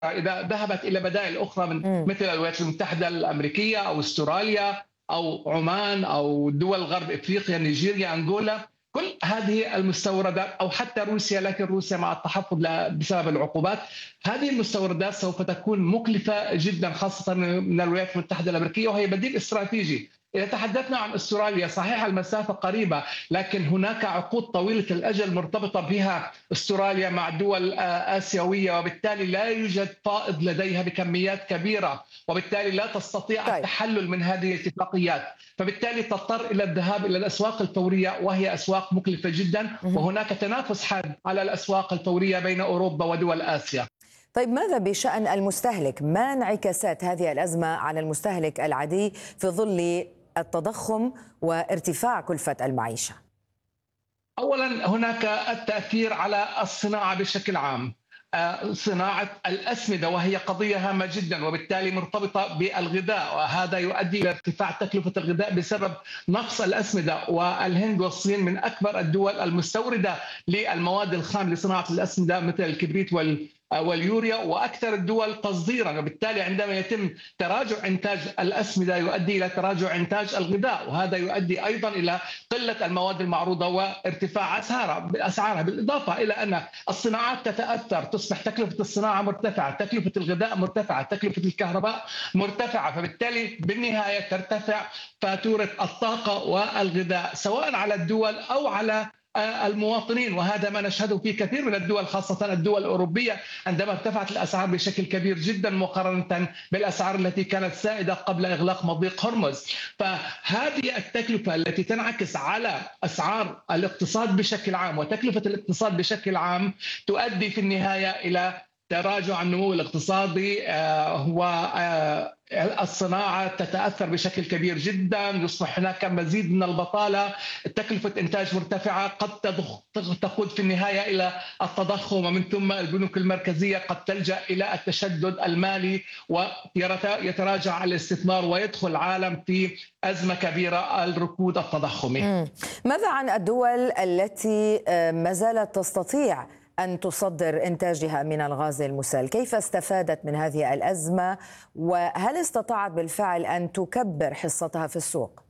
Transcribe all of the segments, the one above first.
إذا ذهبت إلى بدائل أخرى من مثل الولايات المتحدة الأمريكية أو أستراليا أو عمان أو دول غرب إفريقيا، نيجيريا، أنغولا، كل هذه المستوردات، أو حتى روسيا، لكن روسيا مع التحفظ بسبب العقوبات، هذه المستوردات سوف تكون مكلفة جدا، خاصة من الولايات المتحدة الأمريكية، وهي بديل استراتيجي. إذا تحدثنا عن أستراليا، صحيح المسافة قريبة، لكن هناك عقود طويلة الأجل مرتبطة بها أستراليا مع دول آسيوية، وبالتالي لا يوجد فائض لديها بكميات كبيرة، وبالتالي لا تستطيع التحلل من هذه الاتفاقيات، فبالتالي تضطر إلى الذهاب إلى الأسواق الفورية، وهي أسواق مكلفة جدا، وهناك تنافس حاد على الأسواق الفورية بين أوروبا ودول آسيا. طيب ماذا بشأن المستهلك؟ ما انعكاسات هذه الأزمة على المستهلك العادي في ظل التضخم وارتفاع كلفة المعيشة؟ أولا هناك التأثير على الصناعة بشكل عام، صناعة الأسمدة، وهي قضية هامة جدا وبالتالي مرتبطة بالغذاء، وهذا يؤدي إلى ارتفاع تكلفة الغذاء بسبب نقص الأسمدة. والهند والصين من أكبر الدول المستوردة للمواد الخام لصناعة الأسمدة مثل الكبريت واليوريا، واكثر الدول تصديرا، وبالتالي عندما يتم تراجع انتاج الاسمده يؤدي الى تراجع انتاج الغذاء، وهذا يؤدي ايضا الى قله المواد المعروضه وارتفاع اسعارها، بالاضافه الى ان الصناعات تتاثر، تصبح تكلفه الصناعه مرتفعه، تكلفه الغذاء مرتفعه، تكلفه الكهرباء مرتفعه، فبالتالي بالنهايه ترتفع فاتوره الطاقه والغذاء سواء على الدول او على المواطنين، وهذا ما نشهده في كثير من الدول، خاصة الدول الأوروبية عندما ارتفعت الأسعار بشكل كبير جدا مقارنة بالأسعار التي كانت سائدة قبل إغلاق مضيق هرمز. فهذه التكلفة التي تنعكس على أسعار الاقتصاد بشكل عام وتكلفة الاقتصاد بشكل عام تؤدي في النهاية إلى تراجع النمو الاقتصادي، والصناعة تتأثر بشكل كبير جدا، يصبح هناك مزيد من البطالة، تكلفة إنتاج مرتفعة قد تقود في النهاية إلى التضخم، ومن ثم البنوك المركزية قد تلجأ إلى التشدد المالي ويتراجع الاستثمار ويدخل العالم في أزمة كبيرة، الركود التضخمي. ماذا عن الدول التي ما زالت تستطيع أن تصدر إنتاجها من الغاز المسال؟ كيف استفادت من هذه الأزمة، وهل استطاعت بالفعل أن تكبر حصتها في السوق؟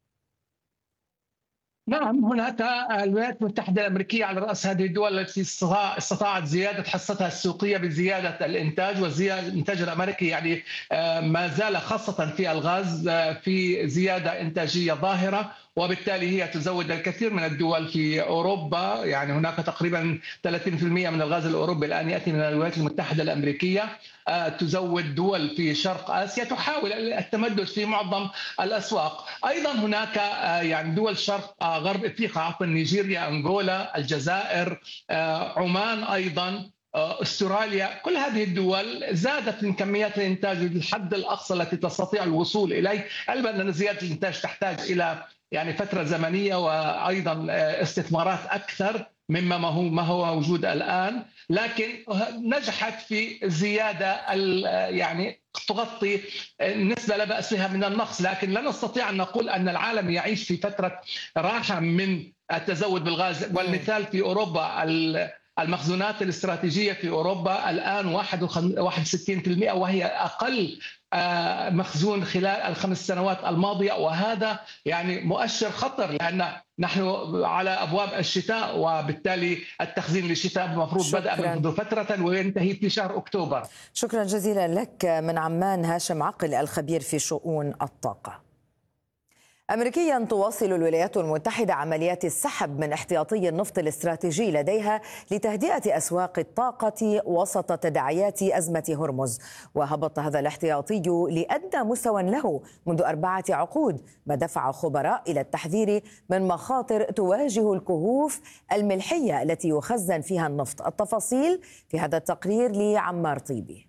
نعم، هناك الولايات المتحدة الأمريكية على رأس هذه الدول التي استطاعت زيادة حصتها السوقية بزيادة الإنتاج، وزيادة الإنتاج الأمريكي يعني ما زال خاصة في الغاز في زيادة إنتاجية ظاهرة، وبالتالي هي تزود الكثير من الدول في أوروبا. يعني هناك تقريبا 30% من الغاز الأوروبي الآن يأتي من الولايات المتحدة الأمريكية. تزود دول في شرق آسيا تحاول التمدد في معظم الأسواق. أيضا هناك يعني دول شرق غرب إفريقيا، عفوا، نيجيريا، أنغولا، الجزائر، عمان، أيضا أستراليا، كل هذه الدول زادت من كميات الإنتاج للحد الأقصى التي تستطيع الوصول إليه، علما أن زيادة الإنتاج تحتاج إلى يعني فترة زمنية وأيضا استثمارات أكثر مما ما هو موجود الآن، لكن نجحت في زيادة يعني تغطي نسبة لا بأس بها من النقص. لكن لا نستطيع أن نقول أن العالم يعيش في فترة راحة من التزود بالغاز، والمثال في أوروبا المخزونات الاستراتيجية في أوروبا الآن 61%، وهي أقل مخزون خلال ال5 سنوات الماضية، وهذا يعني مؤشر خطر، لأن نحن على أبواب الشتاء، وبالتالي التخزين للشتاء المفروض بدأ منذ فترة وينتهي في شهر أكتوبر. شكرا جزيلا لك من عمان هاشم عقل، الخبير في شؤون الطاقة. أمريكيا تواصل الولايات المتحدة عمليات السحب من احتياطي النفط الاستراتيجي لديها لتهدئة أسواق الطاقة وسط تداعيات أزمة هرمز، وهبط هذا الاحتياطي لأدنى مستوى له منذ 4 عقود، ما دفع خبراء إلى التحذير من مخاطر تواجه الكهوف الملحية التي يخزن فيها النفط. التفاصيل في هذا التقرير لعمار طيبي.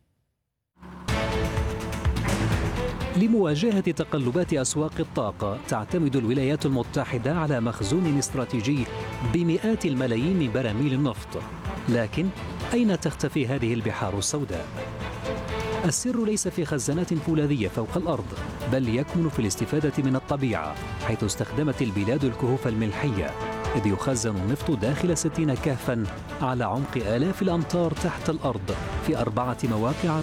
لمواجهة تقلبات أسواق الطاقة تعتمد الولايات المتحدة على مخزون استراتيجي بمئات الملايين من براميل النفط، لكن أين تختفي هذه البحار السوداء؟ السر ليس في خزانات فولاذية فوق الأرض، بل يكمن في الاستفادة من الطبيعة، حيث استخدمت البلاد الكهوف الملحية إذ يخزن النفط داخل 60 كهفا على عمق آلاف الأمتار تحت الأرض في 4 مواقع